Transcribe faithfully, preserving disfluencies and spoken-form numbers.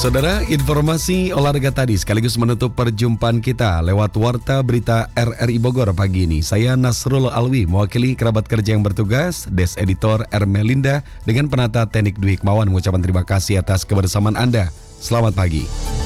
Saudara, informasi olahraga tadi sekaligus menutup perjumpaan kita lewat Warta Berita R R I Bogor pagi ini. Saya Nasrul Alwi, mewakili kerabat kerja yang bertugas, Des Editor R. Melinda, dengan penata teknik Dwi Hikmawan, mengucapkan terima kasih atas kebersamaan Anda. Selamat pagi.